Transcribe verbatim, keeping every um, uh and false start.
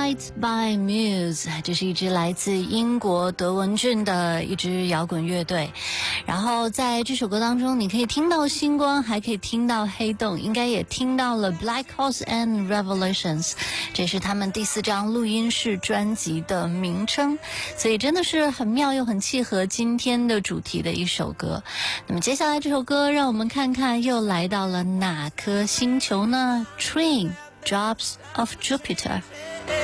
Moonlight by Muse， 这是一支来自英国德文郡的一支摇滚乐队。然后在这首歌当中，你可以听到星光，还可以听到黑洞，应该也听到了 Black Horse and Revelations， 这是他们第四张录音室专辑的名称，所以真的是很妙又很契合今天的主题的一首歌。那么接下来这首歌，让我们看看又来到了哪颗星球呢？ Train Drops of Jupiter。